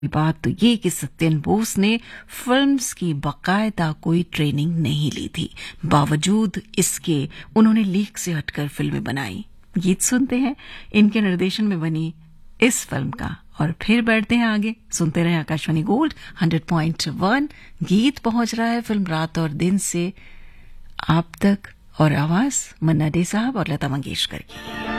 बात तो ये कि सत्यन बोस ने फिल्म्स की बाकायदा कोई ट्रेनिंग नहीं ली थी। बावजूद इसके उन्होंने लीक से हटकर फिल्में बनाई। गीत सुनते हैं इनके निर्देशन में बनी इस फिल्म का और फिर बढ़ते हैं आगे। सुनते रहे आकाशवाणी गोल्ड 100.1। गीत पहुंच रहा है फिल्म रात और दिन से आप तक और आवाज मन्ना डे साहब और लता मंगेशकर की।